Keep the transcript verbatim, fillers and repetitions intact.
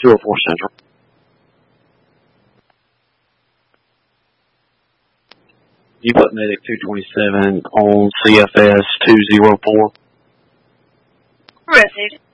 two oh four Central. You put medic two twenty-seven on C F S two oh four. Received.